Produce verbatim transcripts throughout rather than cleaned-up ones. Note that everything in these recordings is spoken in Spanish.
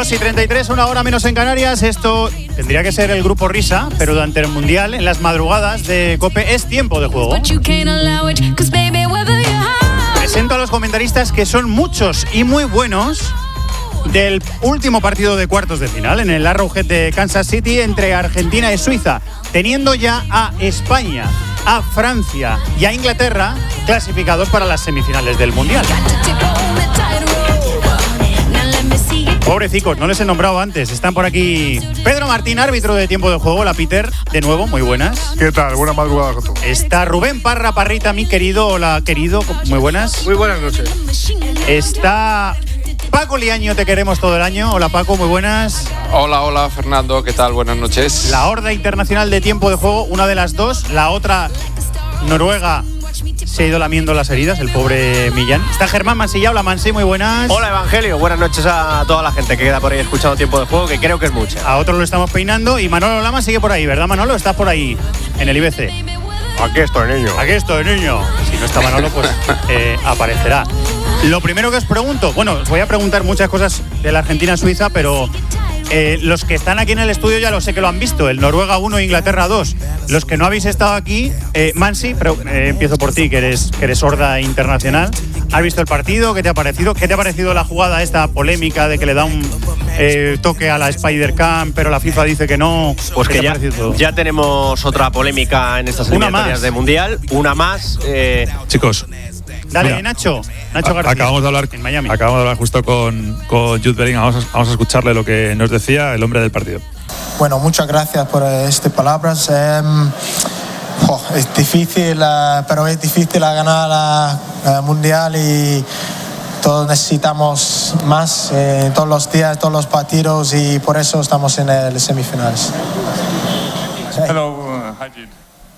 dos y treinta y tres, una hora menos en Canarias. Esto tendría que ser el grupo Risa, pero durante el Mundial, en las madrugadas de COPE, es tiempo de juego. Presento a los comentaristas, que son muchos y muy buenos, del último partido de cuartos de final en el Arrowhead de Kansas City entre Argentina y Suiza, teniendo ya a España, a Francia y a Inglaterra clasificados para las semifinales del Mundial. Pobrecicos, no les he nombrado antes. Están por aquí Pedro Martín, árbitro de tiempo de juego. Hola, Peter, de nuevo, muy buenas. ¿Qué tal? Buenas madrugadas a todos. Está Rubén Parra Parrita, mi querido. Hola, querido, muy buenas. Muy buenas noches. Está Paco Liaño, te queremos todo el año. Hola, Paco, muy buenas. Hola, hola, Fernando, ¿qué tal? Buenas noches. La Horda Internacional de Tiempo de Juego, una de las dos. La otra, Noruega, se ha ido lamiendo las heridas, el pobre Millán. Está Germán Mansilla. Hola, Mansi, muy buenas. Hola, Evangelio. Buenas noches a toda la gente que queda por ahí escuchando Tiempo de Juego, que creo que es mucha. A otro lo estamos peinando y Manolo Lama sigue por ahí, ¿verdad, Manolo? Estás por ahí, en el I B C. Aquí estoy, niño. Aquí estoy, niño. Si no está Manolo, pues eh, aparecerá. Lo primero que os pregunto, bueno, os voy a preguntar muchas cosas de la Argentina-Suiza, pero eh, los que están aquí en el estudio ya lo sé que lo han visto, el Noruega uno, Inglaterra dos. Los que no habéis estado aquí, eh, Mansi, pero eh, empiezo por ti, que eres, que eres Horda Internacional. ¿Has visto el partido? ¿Qué te ha parecido? ¿Qué te ha parecido la jugada esta polémica de que le da un eh, toque a la Spider-Cam, pero la FIFA dice que no? Pues que ya, ya tenemos otra polémica en estas eliminatorias de Mundial, una más. Eh... Chicos, dale, mira, Nacho, Nacho García. Acabamos de hablar en Miami. Acabamos de hablar justo con, con Jude Bellingham. Vamos a, vamos a escucharle lo que nos decía el hombre del partido. Bueno, muchas gracias por estas palabras. Eh, oh, es difícil, uh, pero es difícil ganar la uh, Mundial y todos necesitamos más eh, todos los días, todos los partidos, y por eso estamos en el semifinales. Hello, uh, hi, Jude.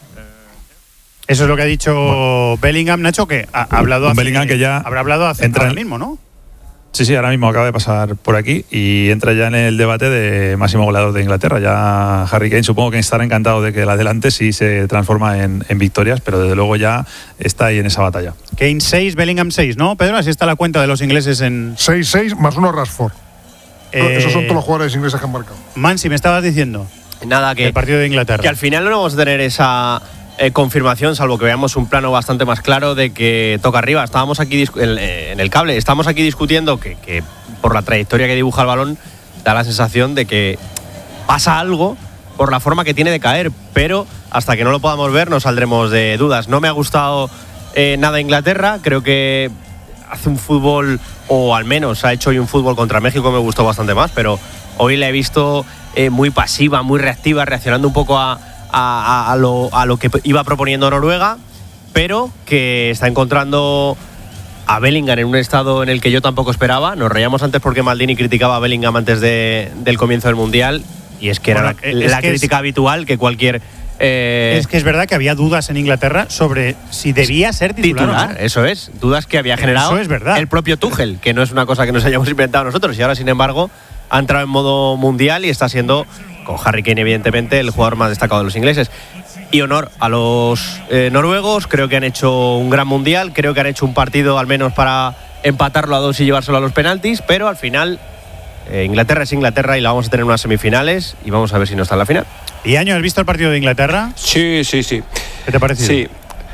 Eso es lo que ha dicho Bellingham, Nacho, que ha hablado hace, Bellingham que ya habrá hablado hace entra ahora en, mismo, ¿no? Sí, sí, ahora mismo acaba de pasar por aquí y entra ya en el debate de máximo goleador de Inglaterra. Ya Harry Kane supongo que estará encantado de que el adelante sí se transforma en, en victorias, pero desde luego ya está ahí en esa batalla. Kane seis, Bellingham seis, ¿no, Pedro? Así está la cuenta de los ingleses en... seis seis más uno Rashford. Eh, Esos son todos los jugadores ingleses que han marcado. Mansi, me estabas diciendo. Nada, que el partido de Inglaterra. Que al final no vamos a tener esa eh, confirmación, salvo que veamos un plano bastante más claro de que toca arriba. Estábamos aquí en, en el cable, estamos aquí discutiendo que, que por la trayectoria que dibuja el balón da la sensación de que pasa algo por la forma que tiene de caer, pero hasta que no lo podamos ver no saldremos de dudas. No me ha gustado eh, nada Inglaterra, creo que hace un fútbol, o al menos ha hecho hoy un fútbol contra México, me gustó bastante más, pero hoy la he visto eh, muy pasiva, muy reactiva, reaccionando un poco a, a, a, lo, a lo que iba proponiendo Noruega, pero que está encontrando a Bellingham en un estado en el que yo tampoco esperaba. Nos reíamos antes porque Maldini criticaba a Bellingham antes de, del comienzo del Mundial, y es que bueno, era la, la que crítica es, habitual que cualquier... Eh, es que es verdad que había dudas en Inglaterra sobre si debía ser titular, titular, ¿no? Eso es, dudas que había generado eso es verdad. El propio Tuchel, que no es una cosa que nos hayamos inventado nosotros, y ahora sin embargo ha entrado en modo mundial y está siendo, con Harry Kane evidentemente, el jugador más destacado de los ingleses. Y honor a los eh, noruegos, creo que han hecho un gran mundial, creo que han hecho un partido al menos para empatarlo a dos y llevárselo a los penaltis, pero al final eh, Inglaterra es Inglaterra y la vamos a tener en unas semifinales y vamos a ver si no está en la final. ¿Y Año, has visto el partido de Inglaterra? Sí, sí, sí. ¿Qué te ha parecido? Sí.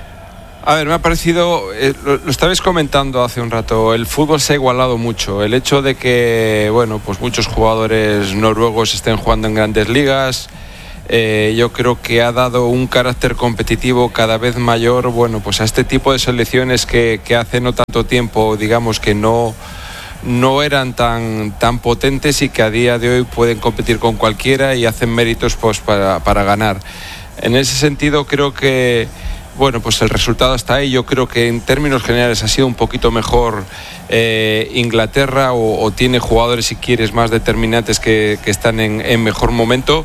A ver, me ha parecido, eh, lo, lo estabais comentando hace un rato, el fútbol se ha igualado mucho. El hecho de que, bueno, pues muchos jugadores noruegos estén jugando en grandes ligas, eh, yo creo que ha dado un carácter competitivo cada vez mayor, bueno, pues a este tipo de selecciones que, que hace no tanto tiempo, digamos, que no, no eran tan, tan potentes y que a día de hoy pueden competir con cualquiera y hacen méritos pues para, para ganar. En ese sentido creo que, bueno, pues el resultado está ahí. Yo creo que en términos generales ha sido un poquito mejor eh, Inglaterra, o, o tiene jugadores, si quieres, más determinantes que, que están en, en mejor momento.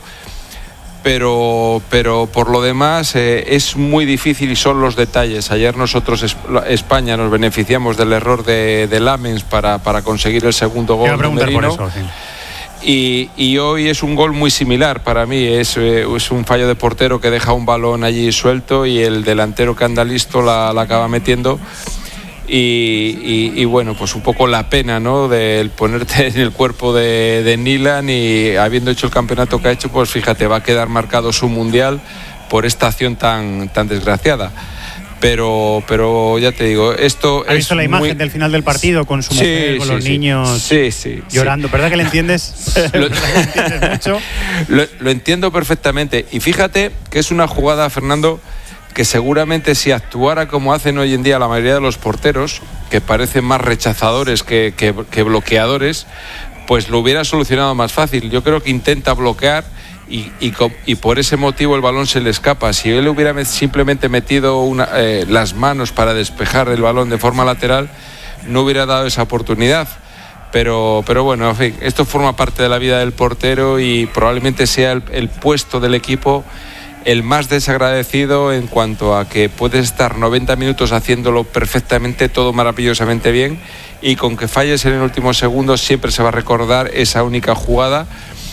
Pero, pero por lo demás eh, es muy difícil y son los detalles. Ayer nosotros, España, nos beneficiamos del error de, de Lamens para, para conseguir el segundo gol. Te voy a preguntar por eso, sí. Y, y hoy es un gol muy similar para mí. Es, eh, es un fallo de portero que deja un balón allí suelto y el delantero que anda listo la, la acaba metiendo. Y, y, y bueno, pues un poco la pena, ¿no?, del ponerte en el cuerpo de, de Nyland, y habiendo hecho el campeonato que ha hecho, pues fíjate, va a quedar marcado su mundial por esta acción tan, tan desgraciada. Pero, pero ya te digo, esto. ¿Has visto la imagen muy... del final del partido con su mujer, sí, con sí, los sí. niños sí, sí, llorando? sí. ¿Verdad que le entiendes? Lo, ¿Verdad que le entiendes mucho? Lo, lo entiendo perfectamente. Y fíjate que es una jugada, Fernando, que seguramente si actuara como hacen hoy en día la mayoría de los porteros, que parecen más rechazadores que, que, que bloqueadores, pues lo hubiera solucionado más fácil. Yo creo que intenta bloquear y, y, y por ese motivo el balón se le escapa. Si él hubiera simplemente metido una, eh, las manos para despejar el balón de forma lateral, no hubiera dado esa oportunidad. Pero, pero bueno, en fin, esto forma parte de la vida del portero y probablemente sea el, el puesto del equipo el más desagradecido, en cuanto a que puedes estar noventa minutos haciéndolo perfectamente, todo maravillosamente bien, y con que falles en el último segundo siempre se va a recordar esa única jugada,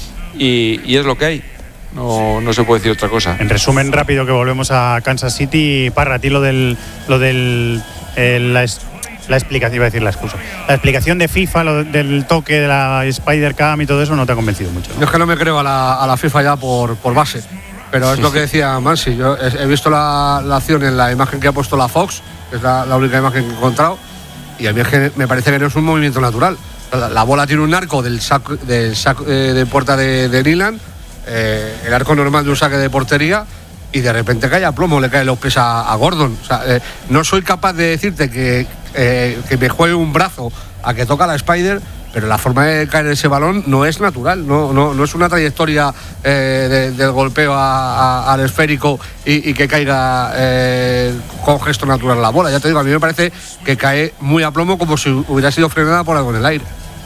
y, y es lo que hay. No, no se puede decir otra cosa. En resumen rápido, que volvemos a Kansas City. Parra, a ti lo del lo del eh, la, la explicación, iba a decir la excusa, la explicación de FIFA, lo del toque de la Spider-Cam y todo eso, no te ha convencido mucho, ¿no? Yo es que no me creo a la, a la FIFA ya por, por base. Pero es lo que decía Mansi, yo he, he visto la, la acción en la imagen que ha puesto la Fox, que es la, la única imagen que he encontrado, y a mí es que me parece que no es un movimiento natural. La, la bola tiene un arco del saco, del saco eh, de puerta de, de Nyland, eh, el arco normal de un saque de portería, y de repente cae a plomo, le caen los pies a, a Gordon. O sea, eh, no soy capaz de decirte que, eh, que me juegue un brazo a que toca la Spider, pero la forma de caer ese balón no es natural, no, no, no es una trayectoria eh, de, del golpeo a, a, al esférico y, y que caiga eh, con gesto natural la bola. Ya te digo, a mí me parece que cae muy a plomo, como si hubiera sido frenada por algo en el aire.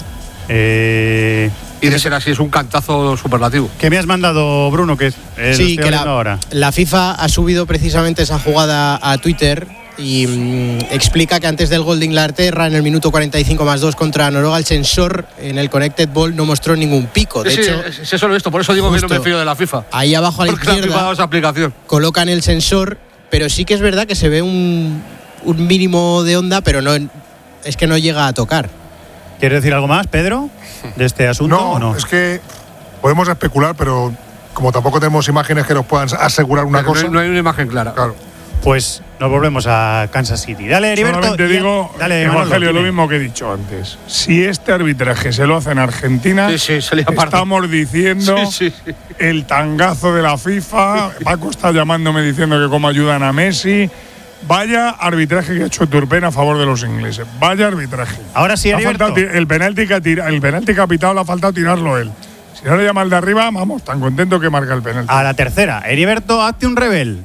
Eh, y de ser así es un cantazo superlativo. ¿Qué me has mandado, Bruno? Que eh, sí, que la, ahora. la FIFA ha subido precisamente esa jugada a Twitter y mmm, explica que antes del gol de Inglaterra en el minuto cuarenta y cinco más dos contra Noruega, el sensor en el Connected Ball no mostró ningún pico. De sí, hecho, sí, es eso lo he visto, por eso digo justo, que no me fío de la FIFA. Ahí abajo a la Porque izquierda la FIFA esa aplicación. Colocan el sensor, pero sí que es verdad que se ve un, un mínimo de onda, pero no es que no llega a tocar. ¿Quieres decir algo más, Pedro, de este asunto? No, ¿o no? Es que podemos especular, pero como tampoco tenemos imágenes que nos puedan asegurar una Pero cosa. No hay, no hay una imagen clara. Claro. Pues nos volvemos a Kansas City. Dale, Heriberto. Solamente digo, dale, Evangelio, Manolo, lo mismo que he dicho antes. Si este arbitraje se lo hace en Argentina, sí, sí, se le estamos diciendo sí, sí, sí. el tangazo de la FIFA. Paco está llamándome diciendo que cómo ayudan a Messi. Vaya arbitraje que ha hecho Turpin a favor de los ingleses. Vaya arbitraje. Ahora sí, ha Heriberto. faltado, el penalti que tira, el penalti que ha pitado le ha faltado tirarlo él. Si no le llama el de arriba, vamos, tan contento que marca el penalti. A la tercera. Heriberto, hazte un rebel.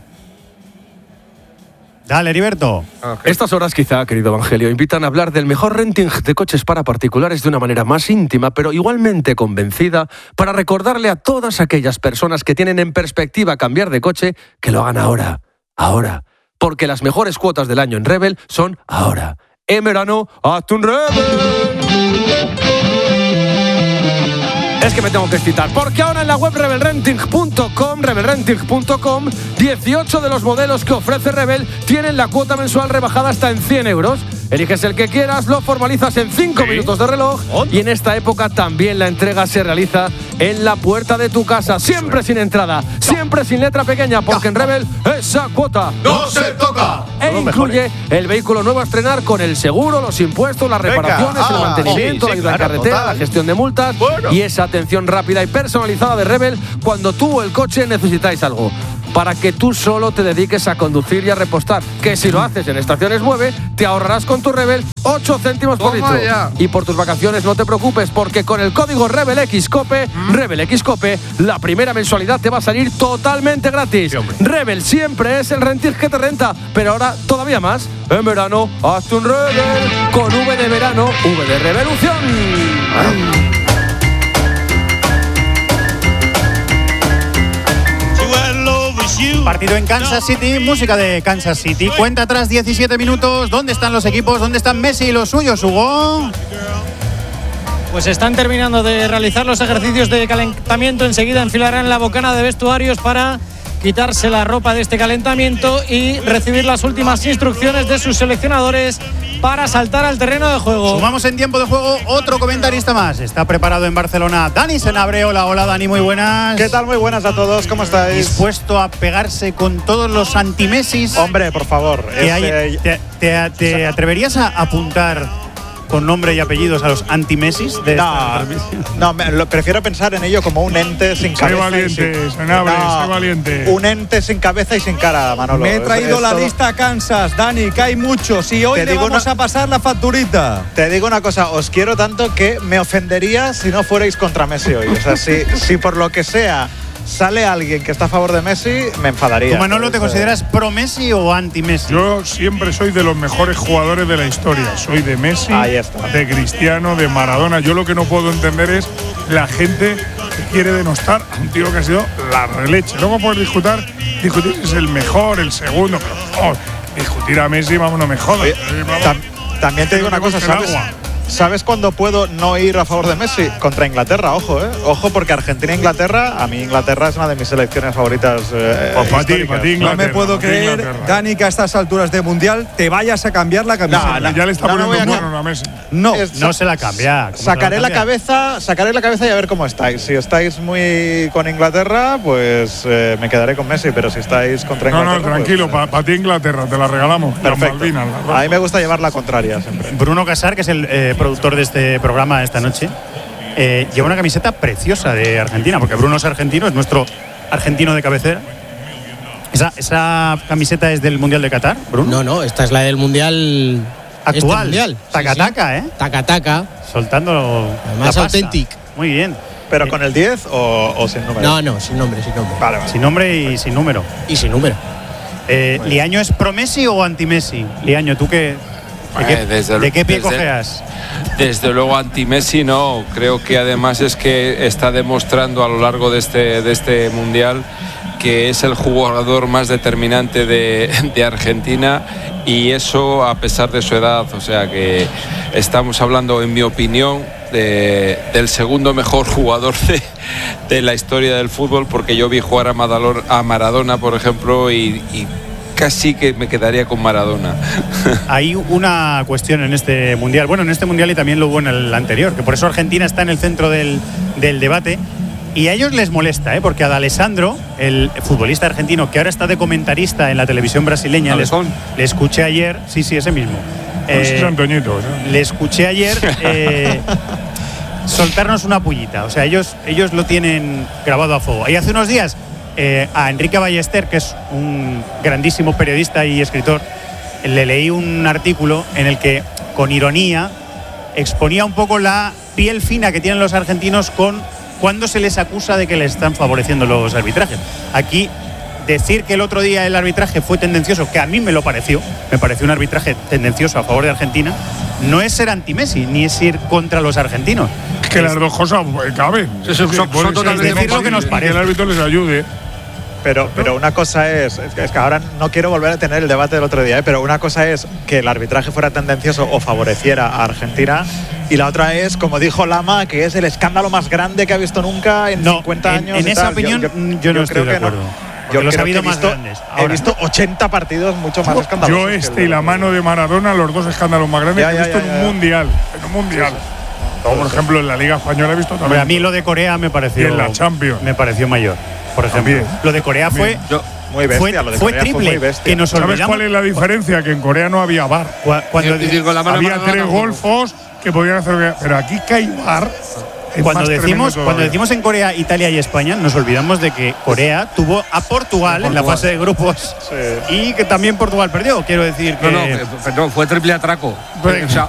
Dale, Heriberto. Okay. Estas horas quizá, querido Evangelio, invitan a hablar del mejor renting de coches para particulares de una manera más íntima, pero igualmente convencida, para recordarle a todas aquellas personas que tienen en perspectiva cambiar de coche, que lo hagan ahora, ahora. Porque las mejores cuotas del año en Rebel son ahora. En verano, hazte un Rebel. Es que me tengo que excitar, porque ahora en la web rebel renting punto com, rebel renting punto com, dieciocho de los modelos que ofrece Rebel tienen la cuota mensual rebajada hasta en cien euros. Eliges el que quieras, lo formalizas en cinco ¿Sí? minutos de reloj y en esta época también la entrega se realiza en la puerta de tu casa, siempre sin entrada, siempre sin letra pequeña, porque en Rebel esa cuota ¡no se toca! E incluye el vehículo nuevo a estrenar con el seguro, los impuestos, las reparaciones, el mantenimiento, la ayuda en carretera, la gestión de multas y esa atención rápida y personalizada de Rebel cuando tú o el coche necesitáis algo. Para que tú solo te dediques a conducir y a repostar. Que si lo haces en Estaciones Mueve, te ahorrarás con tu Rebel ocho céntimos por litro. Ya. Y por tus vacaciones no te preocupes, porque con el código RebelXCope, ¿Mm? RebelXCope, la primera mensualidad te va a salir totalmente gratis. Sí, Rebel siempre es el renting que te renta, pero ahora todavía más. En verano, hazte un Rebel con V de verano, V de revolución. Ay. Partido en Kansas City, música de Kansas City. Cuenta atrás diecisiete minutos. ¿Dónde están los equipos? ¿Dónde están Messi y los suyos, Hugo? Pues están terminando de realizar los ejercicios de calentamiento. Enseguida enfilarán la bocana de vestuarios para quitarse la ropa de este calentamiento y recibir las últimas instrucciones de sus seleccionadores para saltar al terreno de juego. Sumamos en tiempo de juego otro comentarista más. Está preparado en Barcelona Dani Senabre. Hola, hola Dani, muy buenas. ¿Qué tal? Muy buenas a todos, ¿cómo estáis? ¿Dispuesto a pegarse con todos los anti-Messis? Hombre, por favor. ¿Te, hay, te, te, te atreverías a apuntar con nombre y apellidos a los anti-Messis? De no, no me, lo, prefiero pensar en ello como un ente sin cabeza. Soy valiente, sin, Senabre, no, soy valiente. Un ente sin cabeza y sin cara, Manolo. Me he traído es, la es lista a Kansas, Dani, que hay muchos. Y hoy te le digo vamos una, a pasar la facturita. Te digo una cosa, os quiero tanto que me ofendería si no fuerais contra Messi hoy. O sea, si, si por lo que sea sale alguien que está a favor de Messi, me enfadaría. ¿Tú, Manolo, te consideras pro Messi o anti Messi? Yo siempre soy de los mejores jugadores de la historia. Soy de Messi, Ahí está. de Cristiano, de Maradona. Yo lo que no puedo entender es la gente que quiere denostar a un tío que ha sido la releche. Luego puedes discutir, discutir si es el mejor, el segundo, pero oh, discutir a Messi, vamos, no me jodas. Oye, tam, también te digo una cosa, ¿sabes? ¿Sabes cuándo puedo no ir a favor de Messi? Contra Inglaterra, ojo, ¿eh? Ojo, porque Argentina-Inglaterra, a mí Inglaterra es una de mis selecciones favoritas. Eh, pues para ti, para ti, No me puedo creer, Dani, que a estas alturas de Mundial te vayas a cambiar la camiseta. No, no, ya le está no, no poniendo a un a Messi. No, es, no se la cambia. Sacaré la, la cabeza, sacaré la cabeza y a ver cómo estáis. Si estáis muy con Inglaterra, pues eh, me quedaré con Messi, pero si estáis contra Inglaterra… No, no, tranquilo, pues, para pa ti Inglaterra, te la regalamos. Perfecto. Malvinas, a mí me gusta llevar la contraria siempre. Bruno Casar, que es el eh, productor de este programa esta noche, eh, lleva una camiseta preciosa de Argentina, porque Bruno es argentino, es nuestro argentino de cabecera. ¿Esa, esa camiseta es del Mundial de Qatar, Bruno? No, no, esta es la del Mundial actual. Este mundial. Taca-taca, ¿eh? Taca-taca. Soltando más auténtico. Muy bien. ¿Pero con el diez o, o sin número? No, no, sin nombre, sin nombre. Vale, vale. Sin nombre y sin número. Y sin número. Eh, ¿Liaño es pro Messi o anti Messi? Liaño, ¿tú qué, de qué, Eh, desde, ¿de qué pie desde, cojeas? Desde luego anti-Messi no, creo que además es que está demostrando a lo largo de este, de este Mundial que es el jugador más determinante de, de Argentina, y eso a pesar de su edad, o sea que estamos hablando, en mi opinión, de, del segundo mejor jugador de, de la historia del fútbol, porque yo vi jugar a Maradona, a Maradona por ejemplo, y, y casi que me quedaría con Maradona. Hay una cuestión en este Mundial, bueno, en este Mundial y también lo hubo en el anterior, que por eso Argentina está en el centro del, del debate, y a ellos les molesta, ¿eh? Porque a D'Alessandro, el futbolista argentino que ahora está de comentarista en la televisión brasileña, le, le escuché ayer, sí, sí, ese mismo. Eh, es Antoñito, ¿no? Le escuché ayer eh, soltarnos una pullita, o sea, ellos, ellos lo tienen grabado a fuego. Y hace unos días eh, a Enrique Ballester, que es un grandísimo periodista y escritor, le leí un artículo en el que, con ironía, exponía un poco la piel fina que tienen los argentinos con cuando se les acusa de que les están favoreciendo los arbitrajes. Aquí, decir que el otro día el arbitraje fue tendencioso, que a mí me lo pareció, me pareció un arbitraje tendencioso a favor de Argentina, no es ser anti-Messi, ni es ir contra los argentinos. Es que es, las dos cosas caben. Sí, son, son, son totalmente decir lo que nos parece. Que el árbitro les ayude. Pero, pero una cosa es, es que ahora no quiero volver a tener el debate del otro día, ¿eh? Pero una cosa es que el arbitraje fuera tendencioso o favoreciera a Argentina, y la otra es, como dijo Lama, que es el escándalo más grande que ha visto nunca en no, cincuenta años. En, en esa opinión yo, yo, yo, yo no estoy de acuerdo. No. Yo los creo ha habido que he más visto, grandes. Ahora. He visto ochenta partidos mucho más yo, escandalosos. Yo este y la mano de Maradona, los dos escándalos más grandes ya, que he visto ya, ya, en un ya. mundial. En un mundial. Sí, sí. Como por ejemplo en la Liga Española he visto también. Hombre, a mí lo de Corea me pareció. Y en la Champions. Me pareció mayor. Por ejemplo. También. Lo de Corea fue. Yo, muy bestia, fue, lo de fue Corea triple. Fue muy bestia. Que nos ¿Sabes cuál es la diferencia? Que en Corea no había V A R. Cuando, cuando había tres golfos que podían hacer. Pero aquí que hay V A R. Cuando decimos, cuando decimos en Corea, Italia y España, nos olvidamos de que Corea tuvo a Portugal, Portugal. en la fase de grupos, sí. Y que también Portugal perdió. Quiero decir que. No, no, no fue triple atraco. Pues, o sea,